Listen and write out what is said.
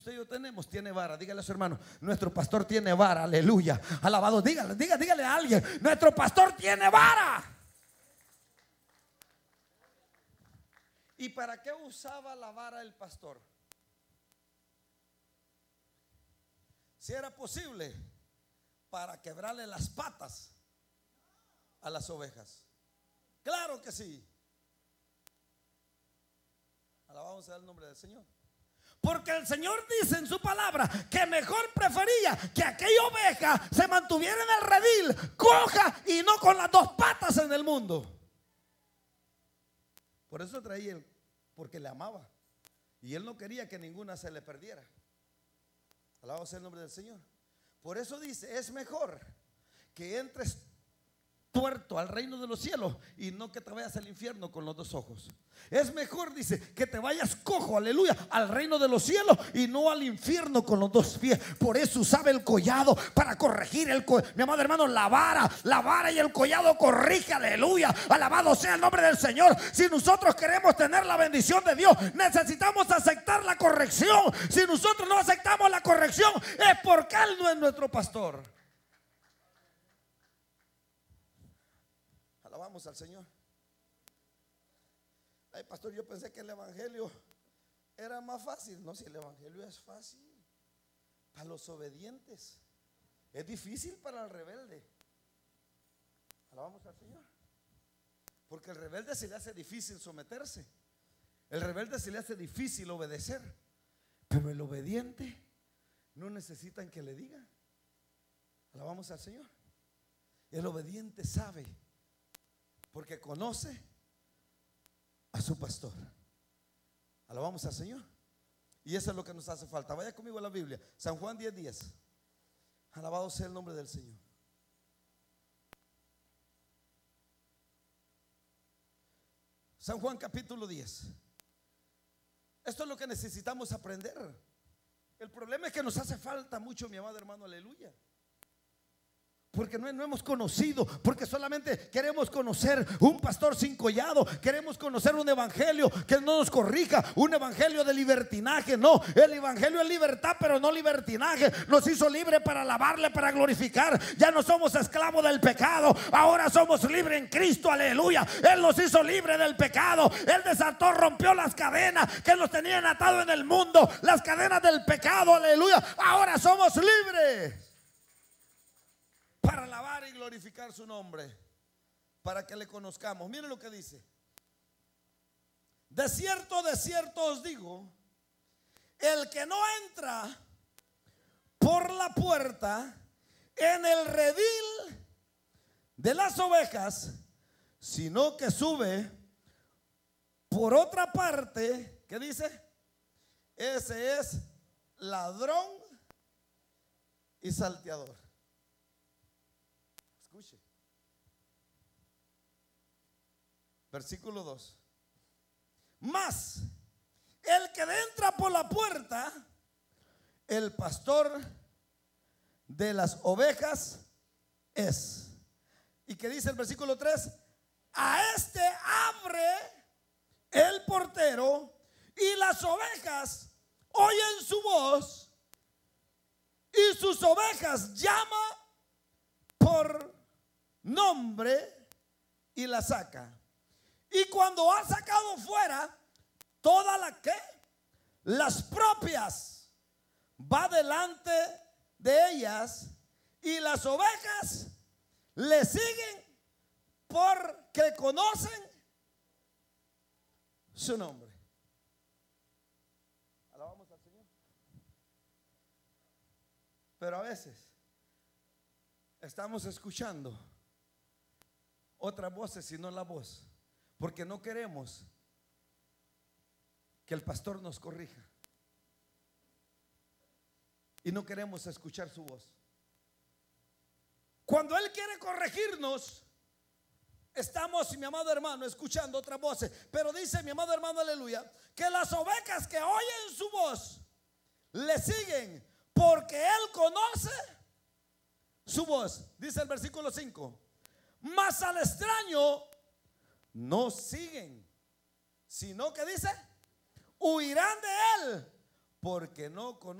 Usted y yo tenemos, tiene vara. Dígale a su hermano, nuestro pastor tiene vara, aleluya. Alabado, dígale a alguien, nuestro pastor tiene vara. ¿Y para qué usaba la vara el pastor? Si era posible, para quebrarle las patas a las ovejas. Claro que sí. Alabamos al nombre del Señor. Porque el Señor dice en su palabra que mejor prefería que aquella oveja se mantuviera en el redil, coja y no con las dos patas en el mundo. Por eso traía él, porque le amaba. Y él no quería que ninguna se le perdiera. Alabado sea el nombre del Señor. Por eso dice, es mejor que entres tuerto al reino de los cielos y no que te vayas al infierno con los dos ojos. Es mejor, dice, que te vayas cojo, aleluya, al reino de los cielos y no al infierno con los dos pies. Por eso usaba el collado para corregir mi amado hermano, la vara y el collado corrige, aleluya. Alabado sea el nombre del Señor. Si nosotros queremos tener la bendición de Dios, necesitamos aceptar la corrección. Si nosotros no aceptamos la corrección, es porque Él no es nuestro pastor. Alabamos al Señor. Ay, pastor, yo pensé que el evangelio era más fácil. No, si el evangelio es fácil para los obedientes, es difícil para el rebelde. Alabamos al Señor. Porque el rebelde se le hace difícil someterse, el rebelde se le hace difícil obedecer. Pero el obediente no necesitan que le digan. Alabamos al Señor. El obediente sabe, porque conoce a su pastor. Alabamos al Señor. Y eso es lo que nos hace falta. Vaya conmigo a la Biblia, San Juan 10:10. Alabado sea el nombre del Señor. San Juan capítulo 10. Esto es lo que necesitamos aprender. El problema es que nos hace falta mucho, mi amado hermano, aleluya. Porque no hemos conocido, porque solamente queremos conocer un pastor sin collado, queremos conocer un evangelio que no nos corrija, un evangelio de libertinaje. No, el evangelio es libertad, pero no libertinaje. Nos hizo libre para alabarle, para glorificar. Ya no somos esclavos del pecado, ahora somos libres en Cristo, aleluya. Él nos hizo libre del pecado. Él desató, rompió las cadenas que nos tenían atados en el mundo, las cadenas del pecado, aleluya. Ahora somos libres para alabar y glorificar su nombre, para que le conozcamos. Miren lo que dice: de cierto os digo, el que no entra por la puerta en el redil de las ovejas, sino que sube por otra parte, ¿qué dice? Ese es ladrón y salteador. Escuche. Versículo 2. Mas el que entra por la puerta, el pastor de las ovejas es. ¿Y qué dice el versículo 3? A este abre el portero y las ovejas oyen su voz y sus ovejas llama por nombre y la saca. Y cuando ha sacado fuera todas las propias, va delante de ellas, y las ovejas le siguen porque conocen su nombre. Alabamos al Señor. Pero a veces estamos escuchando otras voces y no la voz, porque no queremos que el pastor nos corrija y no queremos escuchar su voz. Cuando Él quiere corregirnos, estamos, mi amado hermano, escuchando otras voces. Pero dice mi amado hermano, aleluya, que las ovejas que oyen su voz le siguen porque Él conoce su voz. Dice el versículo 5: mas al extraño no siguen, sino que dice, huirán de él porque no